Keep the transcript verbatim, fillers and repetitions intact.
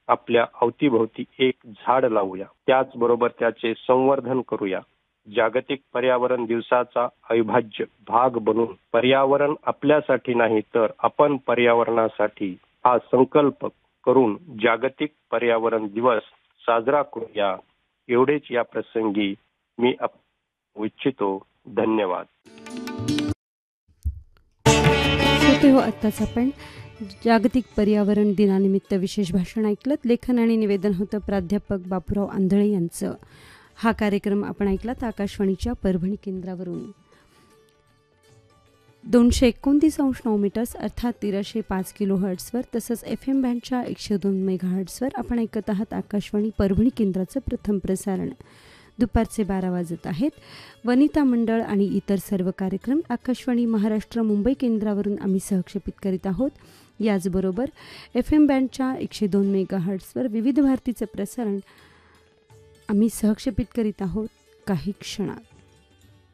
आपल्या अवतीभोवती एक झाड लावूया, त्याचबरोबर त्याचे संवर्धन करूया. जागतिक पर्यावरण दिवसाचा अविभाज्य भाग बनून पर्यावरण आपल्यासाठी नाही तर आपण पर्यावरणासाठी हा संकल्प करून जागतिक पर्यावरण दिवस साजरा करूया. एवढेच या प्रसंगी मी इच्छितो. धन्यवाद. होते हो आत्ताच आपण जागतिक पर्यावरण दिनानिमित्त विशेष भाषण ऐकलं. लेखन आणि निवेदन होतं प्राध्यापक बापूराव आंधळे यांचं. हा कार्यक्रम आपण ऐकलात आकाशवाणीच्या परभणी केंद्रावरून. दोनशे एकोणतीस अंश नऊ मीटर्स अर्थात तेराशे पाच किलो हर्ट्सवर तसंच एफ एम बँडच्या एकशे दोन मेगा हर्ट्सवर आपण ऐकत आहात आकाशवाणी परभणी केंद्राचं प्रथम प्रसारण. दुपारचे बारा वाजत आहेत. वनिता मंडळ आणि इतर सर्व कार्यक्रम आकाशवाणी महाराष्ट्र मुंबई केंद्रावरून आम्ही सहक्षेपित करीत आहोत. याचबरोबर एफ एम बँडच्या एकशे दोन मेगा हर्ट्सवर विविध भारतीचं प्रसारण आम्ही सहक्षेपित करीत आहोत काही क्षणात.